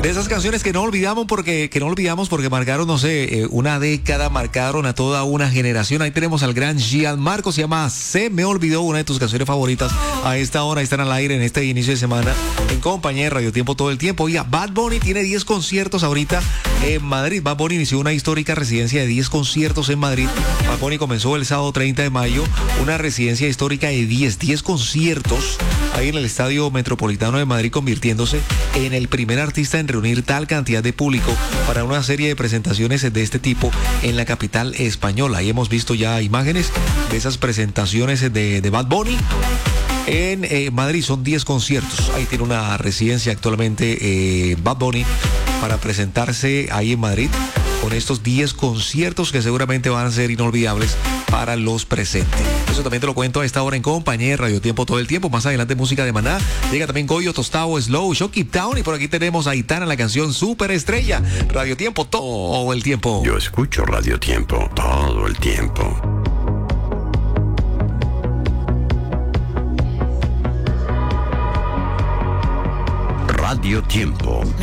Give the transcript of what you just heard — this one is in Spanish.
De esas canciones que no olvidamos porque marcaron, no sé, una década, marcaron a toda una generación. Ahí tenemos al gran Gianmarco, se llama Se Me Olvidó, una de tus canciones favoritas. A esta hora están al aire en este inicio de semana en compañía de Radio Tiempo todo el tiempo. Oiga, Bad Bunny tiene 10 conciertos ahorita en Madrid. Bad Bunny inició una histórica residencia de 10 conciertos en Madrid. Bad Bunny comenzó el sábado 30 de mayo una residencia histórica de 10 conciertos ahí en el Estadio Metropolitano de Madrid, convirtiéndose en el primer artista en reunir tal cantidad de público para una serie de presentaciones de este tipo en la capital española. Ahí hemos visto ya imágenes de esas presentaciones de Bad Bunny en Madrid. Son 10 conciertos. Ahí tiene una residencia actualmente Bad Bunny para presentarse ahí en Madrid con estos 10 conciertos que seguramente van a ser inolvidables para los presentes. Eso también te lo cuento a esta hora en compañía de Radio Tiempo todo el tiempo. Más adelante música de Maná. Llega también Goyo, Tostado, Slow, Shocky Town. Y por aquí tenemos a Aitana, la canción Superestrella. Radio Tiempo todo el tiempo. Yo escucho Radio Tiempo todo el tiempo. Radio Tiempo.